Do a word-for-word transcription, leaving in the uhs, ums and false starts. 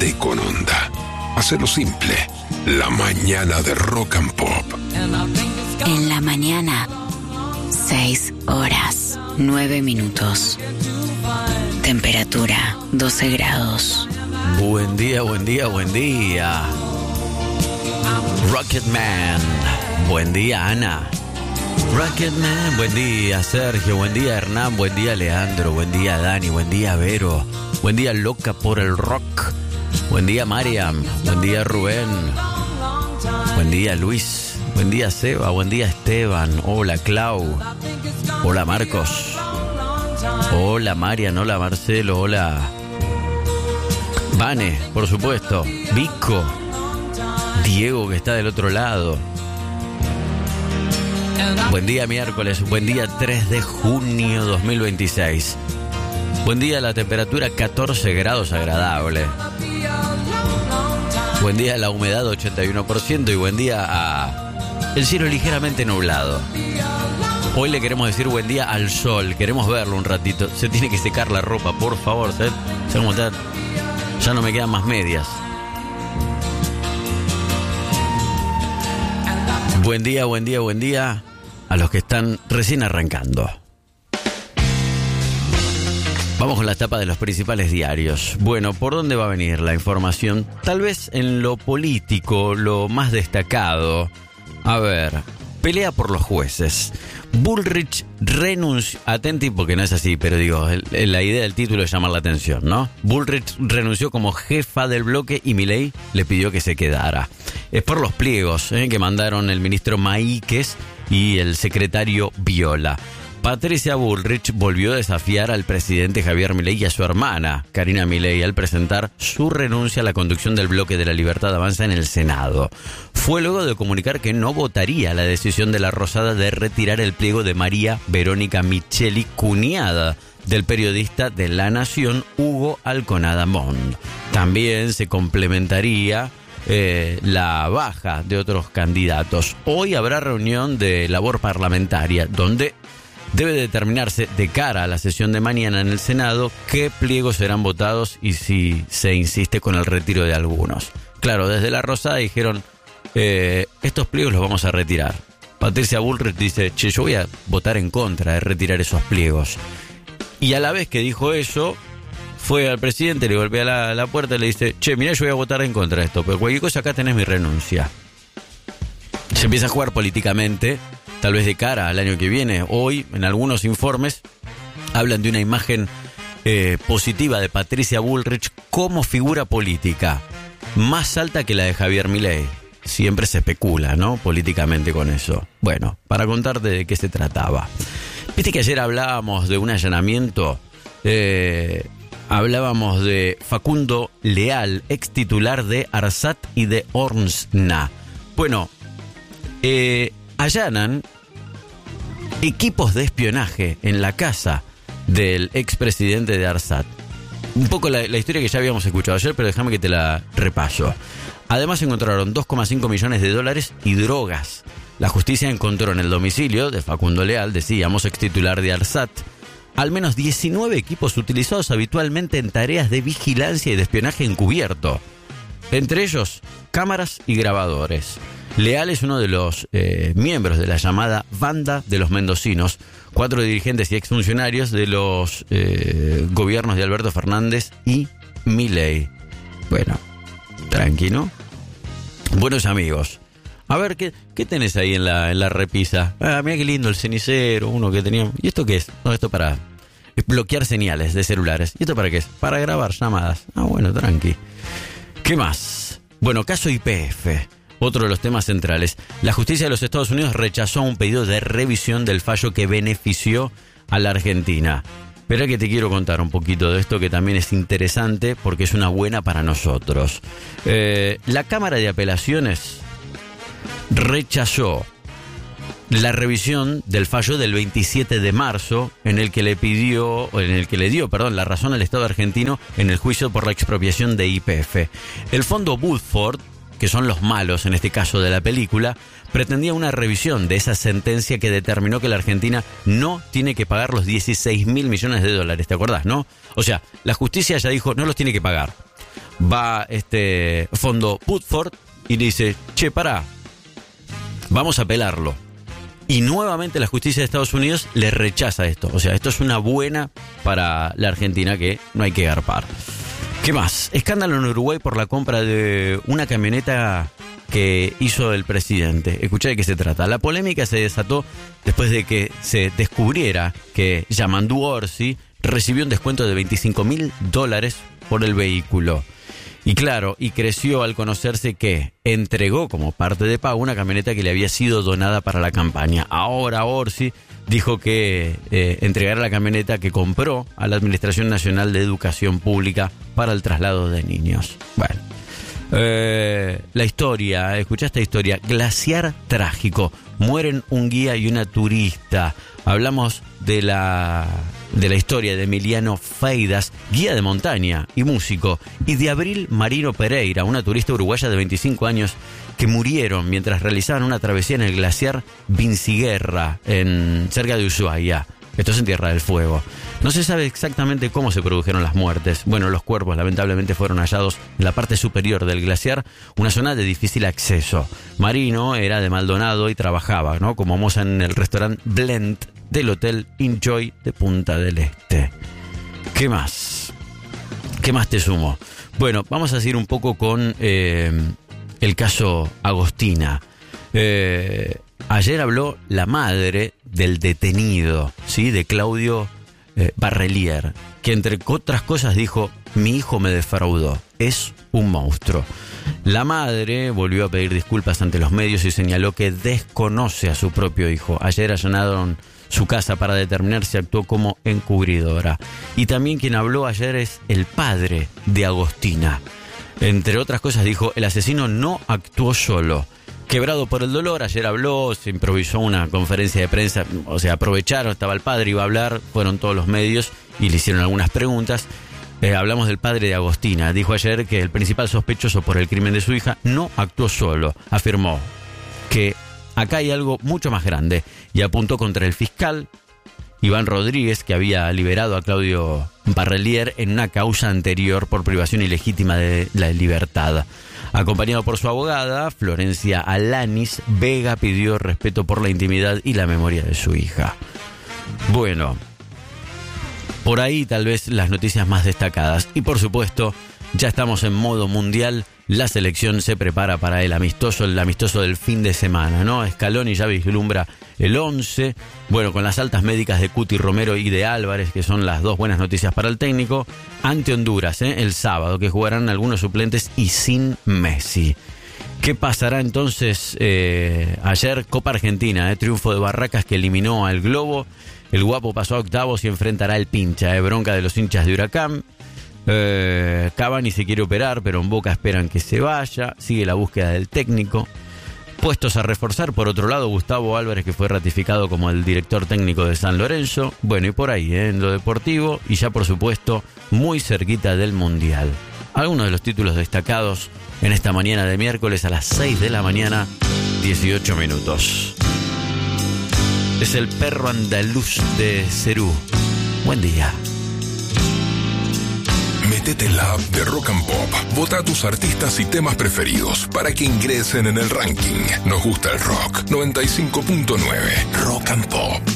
levántate con onda. Hacelo simple. La mañana de Rock and Pop. En la mañana, seis horas, nueve minutos. Temperatura, doce grados. Buen día, buen día, buen día. Rocketman. Buen día, Ana. Rocketman, buen día, Sergio. Buen día, Hernán. Buen día, Leandro. Buen día, Dani. Buen día, Vero. Buen día, Loca por el Rock. Buen día, Mariam. Buen día, Rubén. Buen día, Luis. Buen día, Seba. Buen día, Esteban. Hola, Clau. Hola, Marcos. Hola, Marian. Hola, Marcelo. Hola, Vane, por supuesto. Vico. Diego, que está del otro lado. Buen día, miércoles. Buen día, tres de junio dos mil veintiséis. Buen día, la temperatura catorce grados agradable. Buen día, la humedad ochenta y uno por ciento. Y buen día a el cielo ligeramente nublado. Hoy le queremos decir buen día al sol. Queremos verlo un ratito. Se tiene que secar la ropa, por favor. ¿Sabes? ¿Sabes cómo está? Ya no me quedan más medias. Buen día, buen día, buen día a los que están recién arrancando. Vamos con la tapa de los principales diarios. Bueno, ¿por dónde va a venir la información? Tal vez en lo político, lo más destacado. A ver, pelea por los jueces. Bullrich renunció... Atenti porque no es así, pero digo, el, la idea del título es llamar la atención, ¿no? Bullrich renunció como jefa del bloque y Milei le pidió que se quedara. Es por los pliegos ¿eh? que mandaron el ministro Maíquez y el secretario Viola. Patricia Bullrich volvió a desafiar al presidente Javier Milei y a su hermana, Karina Milei, al presentar su renuncia a la conducción del bloque de la Libertad Avanza en el Senado. Fue luego de comunicar que no votaría la decisión de la Rosada de retirar el pliego de María Verónica Micheli, cuñada del periodista de La Nación, Hugo Alconada Mond. También se complementaría Eh, la baja de otros candidatos. Hoy habrá reunión de labor parlamentaria donde debe determinarse de cara a la sesión de mañana en el Senado qué pliegos serán votados y si se insiste con el retiro de algunos. Claro, desde la Rosada dijeron eh, estos pliegos los vamos a retirar. Patricia Bullrich dice, che, yo voy a votar en contra de retirar esos pliegos. Y a la vez que dijo eso, fue al presidente, le golpea la, la puerta y le dice, che, mirá, yo voy a votar en contra de esto, pero cualquier cosa acá tenés mi renuncia. Se empieza a jugar políticamente, tal vez de cara al año que viene. Hoy, en algunos informes, hablan de una imagen eh, positiva de Patricia Bullrich como figura política, más alta que la de Javier Milei. Siempre se especula, ¿no? Políticamente con eso. Bueno, para contarte de qué se trataba. Viste que ayer hablábamos de un allanamiento... Eh, Hablábamos de Facundo Leal, ex titular de ARSAT y de ORNSNA. Bueno, eh, allanan equipos de espionaje en la casa del expresidente de ARSAT. Un poco la, la historia que ya habíamos escuchado ayer, pero déjame que te la repaso. Además encontraron dos coma cinco millones de dólares y drogas. La justicia encontró en el domicilio de Facundo Leal, decíamos, ex titular de ARSAT, al menos diecinueve equipos utilizados habitualmente en tareas de vigilancia y de espionaje encubierto. Entre ellos, cámaras y grabadores. Leal es uno de los eh, miembros de la llamada Banda de los Mendocinos, cuatro dirigentes y exfuncionarios de los eh, gobiernos de Alberto Fernández y Milei. Bueno, tranquilo. Buenos amigos. A ver, ¿qué, qué tenés ahí en la, en la repisa? Ah, mira qué lindo el cenicero, uno que tenía... ¿Y esto qué es? No, esto para bloquear señales de celulares. ¿Y esto para qué es? Para grabar llamadas. Ah, bueno, tranqui. ¿Qué más? Bueno, caso Y P F. Otro de los temas centrales. La justicia de los Estados Unidos rechazó un pedido de revisión del fallo que benefició a la Argentina. Pero que te quiero contar un poquito de esto que también es interesante porque es una buena para nosotros. Eh, la Cámara de Apelaciones rechazó la revisión del fallo del veintisiete de marzo en el que le pidió, en el que le dio, perdón, la razón al Estado argentino en el juicio por la expropiación de Y P F. El fondo Woodford, que son los malos en este caso de la película, pretendía una revisión de esa sentencia que determinó que la Argentina no tiene que pagar los dieciséis mil millones de dólares, ¿te acordás, no? O sea, la justicia ya dijo, no los tiene que pagar. va este fondo Woodford y dice, che, pará, vamos a apelarlo. Y nuevamente la justicia de Estados Unidos le rechaza esto. O sea, esto es una buena para la Argentina que no hay que garpar. ¿Qué más? Escándalo en Uruguay por la compra de una camioneta que hizo el presidente. Escuchá de qué se trata. La polémica se desató después de que se descubriera que Yamandu Orsi recibió un descuento de veinticinco mil dólares por el vehículo. Y claro, y creció al conocerse que entregó como parte de pago una camioneta que le había sido donada para la campaña. Ahora Orsi dijo que eh, entregará la camioneta que compró a la Administración Nacional de Educación Pública para el traslado de niños. Bueno, eh, la historia, escuchá esta historia. Glaciar trágico. Mueren un guía y una turista. Hablamos de la, de la historia de Emiliano Feidas, guía de montaña y músico, y de Abril Marino Pereira, una turista uruguaya de veinticinco años, que murieron mientras realizaban una travesía en el glaciar Vinciguerra, en, cerca de Ushuaia. Esto es en Tierra del Fuego. No se sabe exactamente cómo se produjeron las muertes. Bueno, los cuerpos lamentablemente fueron hallados en la parte superior del glaciar, una zona de difícil acceso. Marino era de Maldonado y trabajaba, ¿no?, como moza en el restaurante Blend del Hotel Enjoy de Punta del Este. ¿Qué más? ¿Qué más te sumo? Bueno, vamos a seguir un poco con eh, el caso Agostina. Eh, ayer habló la madre del detenido, ¿sí?, de Claudio eh, Barrelier, que entre otras cosas dijo: mi hijo me defraudó, es un monstruo. La madre volvió a pedir disculpas ante los medios y señaló que desconoce a su propio hijo. Ayer allanaron su casa para determinar si actuó como encubridora. Y también quien habló ayer es el padre de Agostina. Entre otras cosas dijo: el asesino no actuó solo. Quebrado por el dolor, ayer habló, se improvisó una conferencia de prensa, o sea, aprovecharon, estaba el padre, iba a hablar, fueron todos los medios y le hicieron algunas preguntas. Eh, hablamos del padre de Agostina. Dijo ayer que el principal sospechoso por el crimen de su hija no actuó solo. Afirmó que acá hay algo mucho más grande y apuntó contra el fiscal Iván Rodríguez, que había liberado a Claudio Barrelier en una causa anterior por privación ilegítima de la libertad. Acompañado por su abogada, Florencia Alanis, Vega pidió respeto por la intimidad y la memoria de su hija. Bueno, por ahí tal vez las noticias más destacadas. Y por supuesto, ya estamos en modo mundial. La selección se prepara para el amistoso, el amistoso del fin de semana, ¿no? Scaloni ya vislumbra el once. Bueno, con las altas médicas de Cuti Romero y de Álvarez, que son las dos buenas noticias para el técnico, ante Honduras, ¿eh?, el sábado, que jugarán algunos suplentes y sin Messi. ¿Qué pasará entonces eh, ayer? Copa Argentina, ¿eh? Triunfo de Barracas que eliminó al Globo. El Guapo pasó a octavos y enfrentará al Pincha, ¿eh? Bronca de los hinchas de Huracán. Eh, Cavani se quiere operar, pero en Boca esperan que se vaya. Sigue la búsqueda del técnico. Puestos a reforzar, por otro lado, Gustavo Álvarez, que fue ratificado como el director técnico de San Lorenzo. Bueno, y por ahí, ¿eh?, en lo deportivo, y ya por supuesto muy cerquita del Mundial. Algunos de los títulos destacados en esta mañana de miércoles a las seis de la mañana, dieciocho minutos. Es el perro andaluz de Cerú. Buen día. Métete en la app de Rock and Pop. Vota a tus artistas y temas preferidos para que ingresen en el ranking. Nos gusta el rock. noventa y cinco punto nueve Rock and Pop.